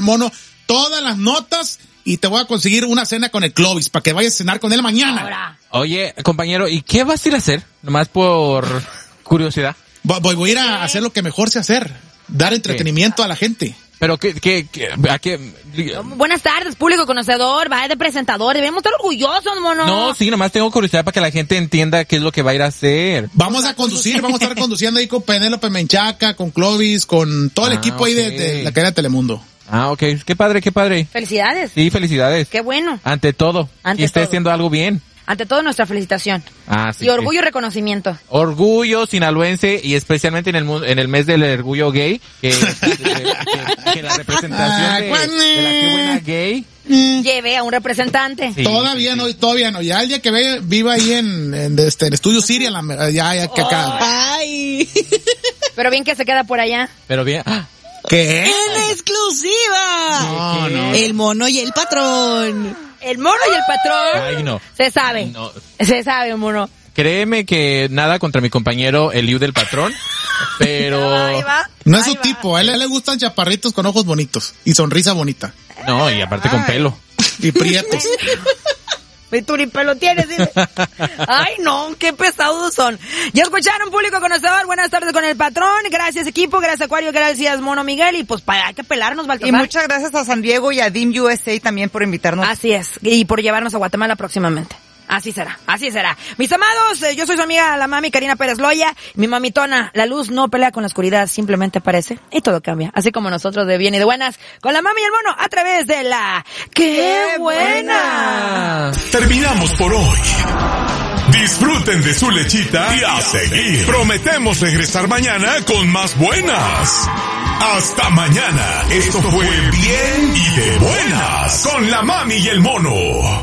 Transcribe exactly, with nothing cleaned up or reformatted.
Mono todas las notas y te voy a conseguir una cena con el Clovis para que vayas a cenar con él mañana. Ahora. Oye, compañero, ¿y qué vas a ir a hacer? Nomás por curiosidad. Voy, voy a ir a hacer lo que mejor sé hacer, dar entretenimiento a la gente. Pero qué, qué, qué, a qué... Buenas tardes, público conocedor, va de presentador, debemos estar orgullosos, Mono. No, sí, nomás tengo curiosidad para que la gente entienda qué es lo que va a ir a hacer. Vamos a conducir, vamos a estar conduciendo ahí con Penélope Menchaca, con Clovis, con todo el Ah, equipo ahí de, ok. de la cadena de Telemundo. Ah, ok, qué padre, qué padre. Felicidades. Sí, felicidades. Qué bueno. Ante todo, Ante y esté todo. haciendo algo bien. Ante todo, nuestra felicitación. Ah, sí. Y orgullo y reconocimiento. Orgullo sinaloense y especialmente en el mu- en el mes del orgullo gay, que, que, que- que la representación de, de la qué buena gay. Lleve a un representante. Sí, todavía sí, no, sí. todavía no. Ya el día que ve, viva ahí en, en, este, en Estudio Siria, la, ya, ya, que acá. Ay, Pero bien que se queda por allá. Pero bien. ¡Ah! ¿Qué? en exclusiva. No, no. El mono y el patrón. El mono y el patrón. Ay, no. Se sabe. No. Se sabe, mono. Créeme que nada contra mi compañero Eliu del Patrón, pero Ahí va. No es Ahí su va. tipo, a él, a él le gustan chaparritos con ojos bonitos y sonrisa bonita. no, y aparte con pelo. Y prietos. Y tú ni pelo tienes, dice. Ay, no, qué pesados son. Ya escucharon, público conocedor. Buenas tardes con el patrón. Gracias, equipo. Gracias, Acuario. Gracias, Mono Miguel. Y pues para hay que pelarnos, Y Baltasar. muchas gracias a San Diego y a D I M U S A también por invitarnos. Así es. Y por llevarnos a Guatemala próximamente. Así será, así será. Mis amados, eh, yo soy su amiga, la mami Karina Pérez Loya. Mi mamitona, la luz no pelea con la oscuridad, simplemente aparece y todo cambia. Así como nosotros de bien y de buenas, con la mami y el mono, a través de la... ¡Qué, buena! Terminamos por hoy. Disfruten de su lechita y a seguir. Prometemos regresar mañana con más buenas. Hasta mañana. Esto fue Bien y de Buenas con la mami y el mono.